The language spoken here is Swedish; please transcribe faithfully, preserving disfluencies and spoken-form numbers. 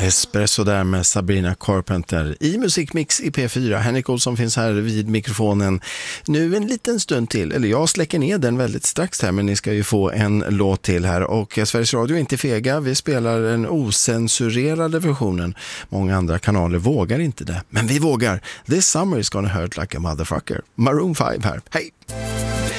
Espresso där med Sabrina Carpenter i Musikmix i P fyra. Henrik Olsson finns här vid mikrofonen nu en liten stund till. Eller jag släcker ner den väldigt strax här, men ni ska ju få en låt till här. Och Sveriges Radio är inte fega. Vi spelar den osensurerade versionen. Många andra kanaler vågar inte det. Men vi vågar. This summer is gonna hurt like a motherfucker. Maroon five här. Hej!